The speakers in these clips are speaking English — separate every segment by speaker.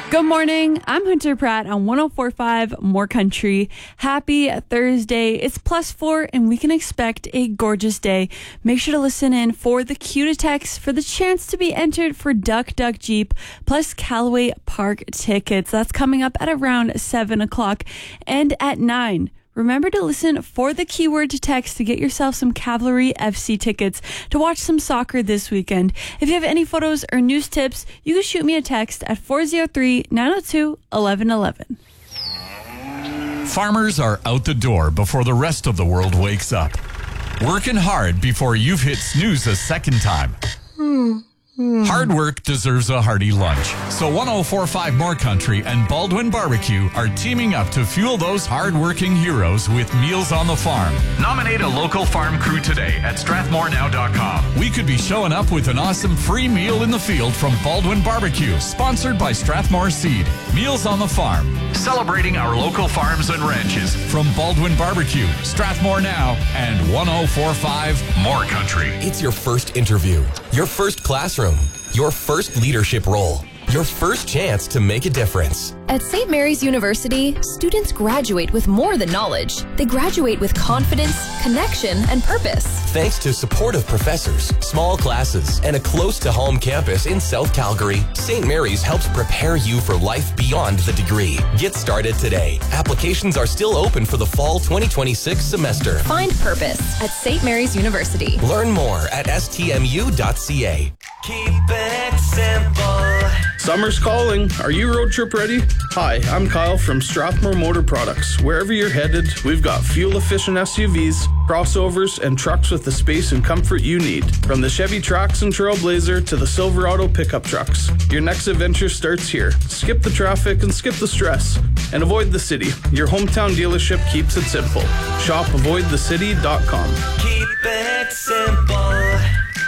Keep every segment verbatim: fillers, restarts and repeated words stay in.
Speaker 1: Good morning. I'm Hunter Pratt on one oh four point five More Country. Happy Thursday. It's plus four and we can expect a gorgeous day. Make sure to listen in for the cue to text for the chance to be entered for Duck Duck Jeep plus Callaway Park tickets. That's coming up at around seven o'clock. And at nine, remember to listen for the keyword to text to get yourself some Cavalry F C tickets to watch some soccer this weekend. If you have any photos or news tips, you can shoot me a text at four oh three, nine oh two, eleven eleven.
Speaker 2: Farmers are out the door before the rest of the world wakes up. Working hard before you've hit snooze a second time. Hard work deserves a hearty lunch. So one oh four point five More Country and Baldwin Barbecue are teaming up to fuel those hard-working heroes with Meals on the Farm. Nominate a local farm crew today at strathmore now dot com. We could be showing up with an awesome free meal in the field from Baldwin Barbecue, sponsored by Strathmore Seed. Meals on the Farm, celebrating our local farms and ranches from Baldwin Barbecue, Strathmore Now, and one oh four point five More Country.
Speaker 3: It's your first interview, your first classroom, your first leadership role, your first chance to make a difference.
Speaker 4: At Saint Mary's University, students graduate with more than knowledge. They graduate with confidence, connection, and purpose.
Speaker 3: Thanks to supportive professors, small classes, and a close-to-home campus in South Calgary, Saint Mary's helps prepare you for life beyond the degree. Get started today. Applications are still open for the fall twenty twenty-six semester.
Speaker 4: Find purpose at Saint Mary's University.
Speaker 3: Learn more at s t m u dot c a.
Speaker 5: Keep it simple.
Speaker 6: Summer's calling. Are you road trip ready? Hi, I'm Kyle from Strathmore Motor Products. Wherever you're headed, we've got fuel-efficient S U Vs, crossovers, and trucks with the space and comfort you need. From the Chevy Trax and Trailblazer to the Silverado pickup trucks, your next adventure starts here. Skip the traffic and skip the stress. And avoid the city. Your hometown dealership keeps it simple. Shop avoid the city dot com.
Speaker 5: Keep it simple.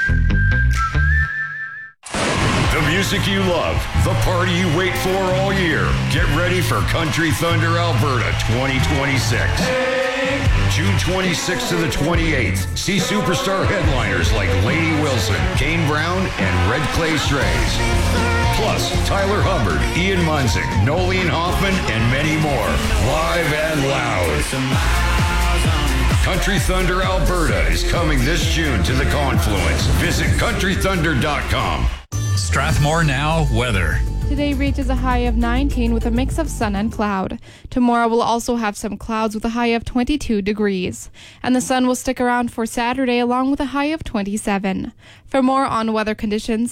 Speaker 7: The music you love, the party you wait for all year. Get ready for Country Thunder Alberta twenty twenty-six. Hey. June twenty-sixth to the twenty-eighth. See superstar headliners like Lady Wilson, Kane Brown, and Red Clay Strays. Plus, Tyler Hubbard, Ian Munzing, Nolene Hoffman, and many more. Live and loud. Country Thunder Alberta is coming this June to the Confluence. Visit country thunder dot com.
Speaker 2: Strathmore Now weather.
Speaker 8: Today reaches a high of nineteen with a mix of sun and cloud. Tomorrow we'll also have some clouds with a high of twenty-two degrees. And the sun will stick around for Saturday along with a high of twenty-seven. For more on weather conditions,